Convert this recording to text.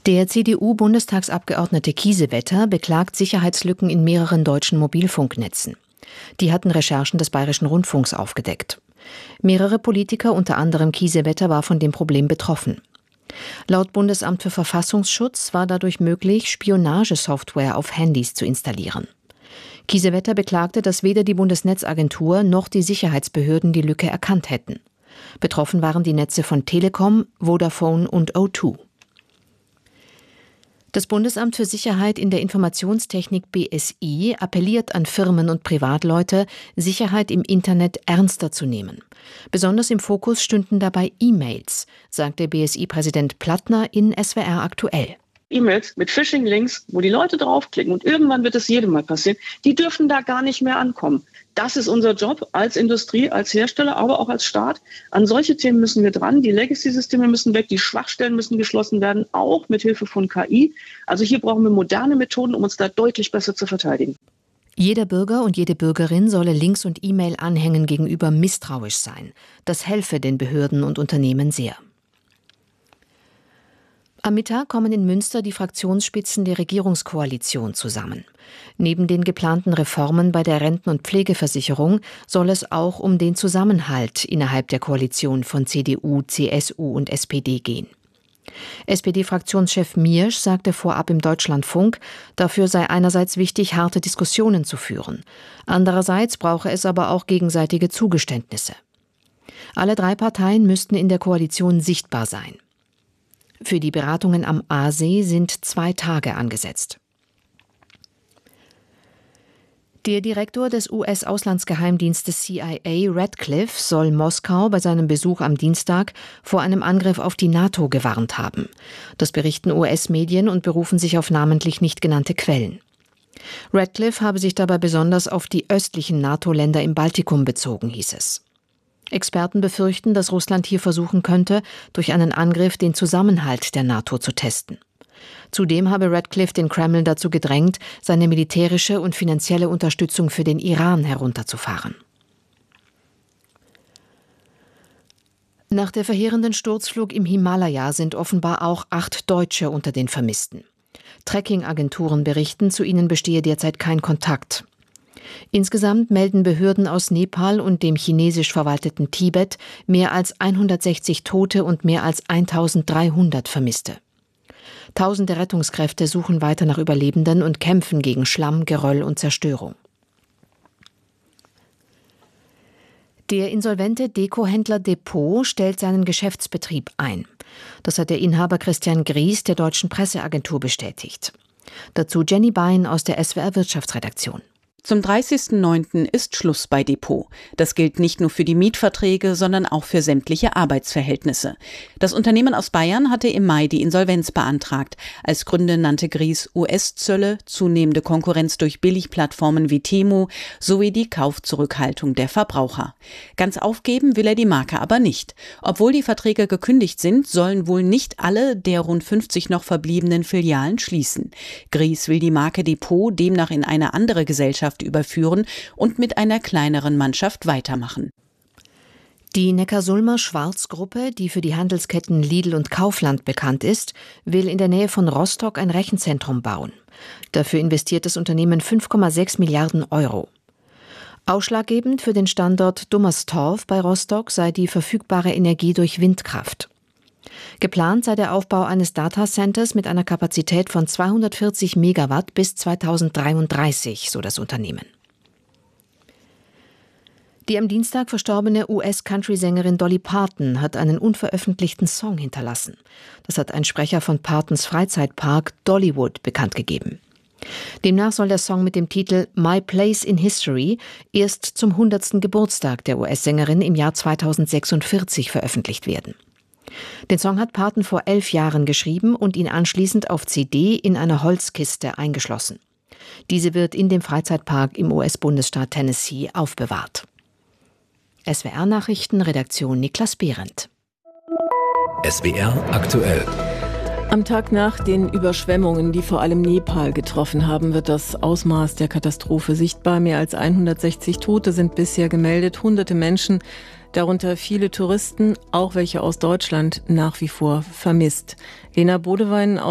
Der CDU-Bundestagsabgeordnete Kiesewetter beklagt Sicherheitslücken in mehreren deutschen Mobilfunknetzen. Die hatten Recherchen des Bayerischen Rundfunks aufgedeckt. Mehrere Politiker, unter anderem Kiesewetter, war von dem Problem betroffen. Laut Bundesamt für Verfassungsschutz war dadurch möglich, Spionagesoftware auf Handys zu installieren. Kiesewetter beklagte, dass weder die Bundesnetzagentur noch die Sicherheitsbehörden die Lücke erkannt hätten. Betroffen waren die Netze von Telekom, Vodafone und O2. Das Bundesamt für Sicherheit in der Informationstechnik BSI appelliert an Firmen und Privatleute, Sicherheit im Internet ernster zu nehmen. Besonders im Fokus stünden dabei E-Mails, sagte BSI-Präsident Plattner in SWR aktuell. E-Mails mit Phishing-Links, wo die Leute draufklicken und irgendwann wird es jedem mal passieren, die dürfen da gar nicht mehr ankommen. Das ist unser Job als Industrie, als Hersteller, aber auch als Staat. An solche Themen müssen wir dran. Die Legacy-Systeme müssen weg, die Schwachstellen müssen geschlossen werden, auch mit Hilfe von KI. Also hier brauchen wir moderne Methoden, um uns da deutlich besser zu verteidigen. Jeder Bürger und jede Bürgerin solle Links- und E-Mail-Anhängen gegenüber misstrauisch sein. Das helfe den Behörden und Unternehmen sehr. Am Mittag kommen in Münster die Fraktionsspitzen der Regierungskoalition zusammen. Neben den geplanten Reformen bei der Renten- und Pflegeversicherung soll es auch um den Zusammenhalt innerhalb der Koalition von CDU, CSU und SPD gehen. SPD-Fraktionschef Miersch sagte vorab im Deutschlandfunk, dafür sei einerseits wichtig, harte Diskussionen zu führen. Andererseits brauche es aber auch gegenseitige Zugeständnisse. Alle drei Parteien müssten in der Koalition sichtbar sein. Für die Beratungen am Aasee sind 2 Tage angesetzt. Der Direktor des US-Auslandsgeheimdienstes CIA, Radcliffe, soll Moskau bei seinem Besuch am Dienstag vor einem Angriff auf die NATO gewarnt haben. Das berichten US-Medien und berufen sich auf namentlich nicht genannte Quellen. Radcliffe habe sich dabei besonders auf die östlichen NATO-Länder im Baltikum bezogen, hieß es. Experten befürchten, dass Russland hier versuchen könnte, durch einen Angriff den Zusammenhalt der NATO zu testen. Zudem habe Radcliffe den Kreml dazu gedrängt, seine militärische und finanzielle Unterstützung für den Iran herunterzufahren. Nach der verheerenden Sturzflug im Himalaya sind offenbar auch 8 Deutsche unter den Vermissten. Tracking-Agenturen berichten, zu ihnen bestehe derzeit kein Kontakt. Insgesamt melden Behörden aus Nepal und dem chinesisch verwalteten Tibet mehr als 160 Tote und mehr als 1300 Vermisste. Tausende Rettungskräfte suchen weiter nach Überlebenden und kämpfen gegen Schlamm, Geröll und Zerstörung. Der insolvente Dekohändler Depot stellt seinen Geschäftsbetrieb ein. Das hat der Inhaber Christian Gries der Deutschen Presseagentur bestätigt. Dazu Jenny Bein aus der SWR Wirtschaftsredaktion. Zum 30.09. ist Schluss bei Depot. Das gilt nicht nur für die Mietverträge, sondern auch für sämtliche Arbeitsverhältnisse. Das Unternehmen aus Bayern hatte im Mai die Insolvenz beantragt. Als Gründe nannte Gries US-Zölle, zunehmende Konkurrenz durch Billigplattformen wie Temu sowie die Kaufzurückhaltung der Verbraucher. Ganz aufgeben will er die Marke aber nicht. Obwohl die Verträge gekündigt sind, sollen wohl nicht alle der rund 50 noch verbliebenen Filialen schließen. Gries will die Marke Depot demnach in eine andere Gesellschaft überführen und mit einer kleineren Mannschaft weitermachen. Die Neckarsulmer Schwarz-Gruppe, die für die Handelsketten Lidl und Kaufland bekannt ist, will in der Nähe von Rostock ein Rechenzentrum bauen. Dafür investiert das Unternehmen 5,6 Milliarden Euro. Ausschlaggebend für den Standort Dummerstorf bei Rostock sei die verfügbare Energie durch Windkraft. Geplant sei der Aufbau eines Datacenters mit einer Kapazität von 240 Megawatt bis 2033, so das Unternehmen. Die am Dienstag verstorbene US-Country-Sängerin Dolly Parton hat einen unveröffentlichten Song hinterlassen. Das hat ein Sprecher von Partons Freizeitpark Dollywood bekannt gegeben. Demnach soll der Song mit dem Titel My Place in History erst zum 100. Geburtstag der US-Sängerin im Jahr 2046 veröffentlicht werden. Den Song hat Parton vor 11 Jahren geschrieben und ihn anschließend auf CD in einer Holzkiste eingeschlossen. Diese wird in dem Freizeitpark im US-Bundesstaat Tennessee aufbewahrt. SWR-Nachrichten, Redaktion Niklas Behrendt. SWR aktuell. Am Tag nach den Überschwemmungen, die vor allem Nepal getroffen haben, wird das Ausmaß der Katastrophe sichtbar. Mehr als 160 Tote sind bisher gemeldet, hunderte Menschen, darunter viele Touristen, auch welche aus Deutschland, nach wie vor vermisst. Lena Bodewein